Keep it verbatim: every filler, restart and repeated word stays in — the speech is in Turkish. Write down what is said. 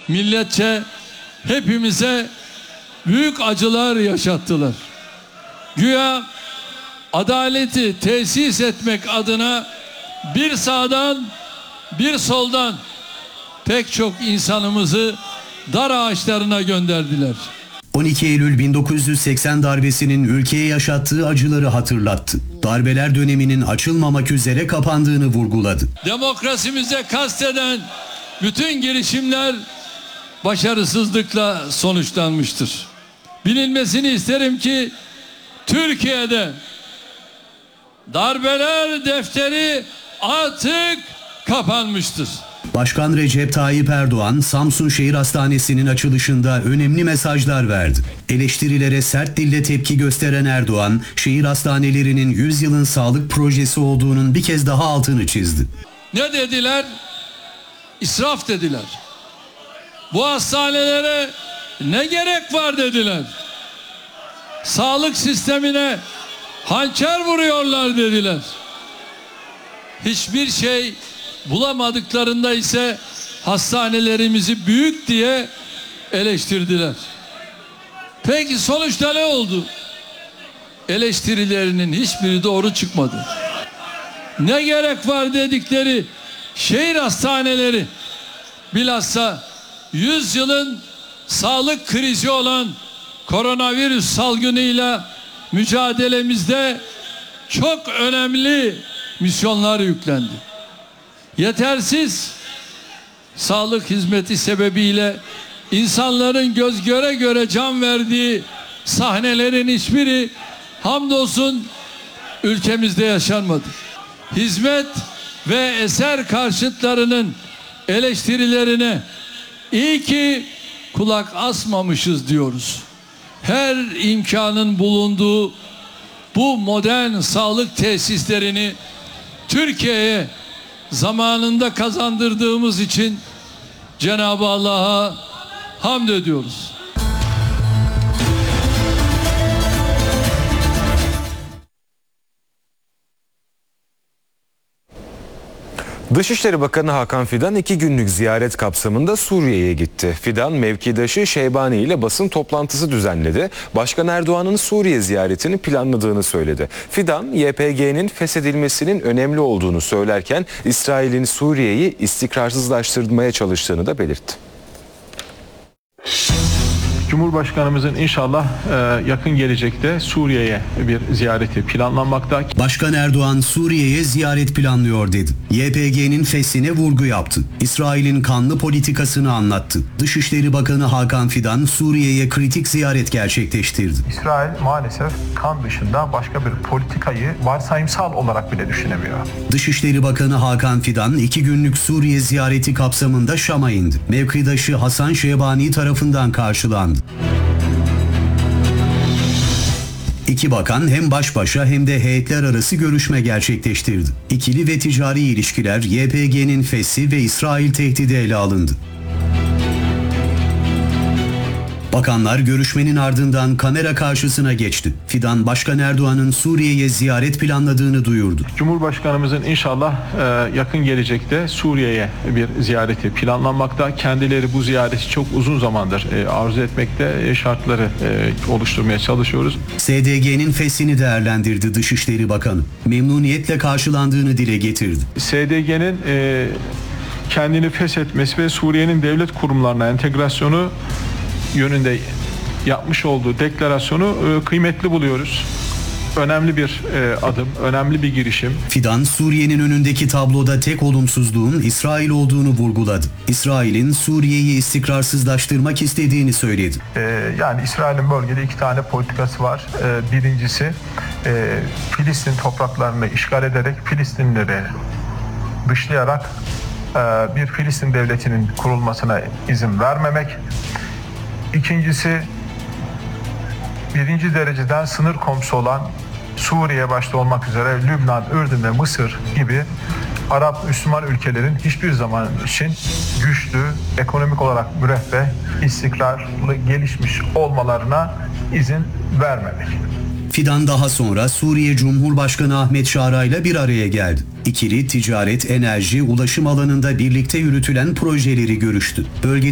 milletçe hepimize büyük acılar yaşattılar. Güya adaleti tesis etmek adına bir sağdan bir soldan pek çok insanımızı dar ağaçlarına gönderdiler. on iki Eylül bin dokuz yüz seksen darbesinin ülkeye yaşattığı acıları hatırlattı. Darbeler döneminin açılmamak üzere kapandığını vurguladı. Demokrasimize kasteden bütün girişimler başarısızlıkla sonuçlanmıştır. Bilinmesini isterim ki Türkiye'de darbeler defteri artık kapanmıştır. Başkan Recep Tayyip Erdoğan, Samsun Şehir Hastanesi'nin açılışında önemli mesajlar verdi. Eleştirilere sert dille tepki gösteren Erdoğan, şehir hastanelerinin yüzyılın sağlık projesi olduğunun bir kez daha altını çizdi. Ne dediler? İsraf dediler. Bu hastanelere ne gerek var dediler. Sağlık sistemine hançer vuruyorlar dediler. Hiçbir şey bulamadıklarında ise hastanelerimizi büyük diye eleştirdiler. Peki sonuçta ne oldu? Eleştirilerinin hiçbiri doğru çıkmadı. Ne gerek var dedikleri şehir hastaneleri, bilhassa yüzyılın sağlık krizi olan koronavirüs salgınıyla mücadelemizde çok önemli misyonlar yüklendi. Yetersiz sağlık hizmeti sebebiyle insanların göz göre göre can verdiği sahnelerin hiçbiri hamdolsun ülkemizde yaşanmadı. Hizmet ve eser karşıtlarının eleştirilerine iyi ki kulak asmamışız diyoruz. Her imkanın bulunduğu bu modern sağlık tesislerini Türkiye'ye zamanında kazandırdığımız için Cenab-ı Allah'a hamd ediyoruz. Dışişleri Bakanı Hakan Fidan iki günlük ziyaret kapsamında Suriye'ye gitti. Fidan mevkidaşı Şeybani ile basın toplantısı düzenledi. Başkan Erdoğan'ın Suriye ziyaretini planladığını söyledi. Fidan, Y P G'nin feshedilmesinin önemli olduğunu söylerken İsrail'in Suriye'yi istikrarsızlaştırmaya çalıştığını da belirtti. Cumhurbaşkanımızın inşallah e, yakın gelecekte Suriye'ye bir ziyareti planlanmakta. Başkan Erdoğan Suriye'ye ziyaret planlıyor dedi. Y P G'nin feshine vurgu yaptı. İsrail'in kanlı politikasını anlattı. Dışişleri Bakanı Hakan Fidan Suriye'ye kritik ziyaret gerçekleştirdi. İsrail maalesef kan dışında başka bir politikayı varsayımsal olarak bile düşünemiyor. Dışişleri Bakanı Hakan Fidan iki günlük Suriye ziyareti kapsamında Şam'a indi. Mevkidaşı Hasan Şeybani tarafından karşılandı. İki bakan hem baş başa hem de heyetler arası görüşme gerçekleştirdi. İkili ve ticari ilişkiler, Y P G'nin feshi ve İsrail tehdidi ele alındı. Bakanlar görüşmenin ardından kamera karşısına geçti. Fidan, Başkan Erdoğan'ın Suriye'ye ziyaret planladığını duyurdu. Cumhurbaşkanımızın inşallah e, yakın gelecekte Suriye'ye bir ziyareti planlanmakta. Kendileri bu ziyareti çok uzun zamandır e, arzu etmekte, e, şartları e, oluşturmaya çalışıyoruz. S D G'nin feshini değerlendirdi Dışişleri Bakanı. Memnuniyetle karşılandığını dile getirdi. S D G'nin e, kendini feshetmesi ve Suriye'nin devlet kurumlarına entegrasyonu yönünde yapmış olduğu deklarasyonu e, kıymetli buluyoruz. Önemli bir e, adım, önemli bir girişim. Fidan, Suriye'nin önündeki tabloda tek olumsuzluğun İsrail olduğunu vurguladı. İsrail'in Suriye'yi istikrarsızlaştırmak istediğini söyledi. E, yani İsrail'in bölgede iki tane politikası var. E, birincisi e, Filistin topraklarını işgal ederek Filistinlileri dışlayarak e, bir Filistin devletinin kurulmasına izin vermemek. İkincisi, birinci dereceden sınır komşusu olan Suriye başta olmak üzere Lübnan, Ürdün ve Mısır gibi Arap Müslüman ülkelerin hiçbir zaman için güçlü, ekonomik olarak müreffeh, istikrarlı, gelişmiş olmalarına izin vermemek. Fidan daha sonra Suriye Cumhurbaşkanı Ahmet Şara ile bir araya geldi. İkili ticaret, enerji, ulaşım alanında birlikte yürütülen projeleri görüştü. Bölge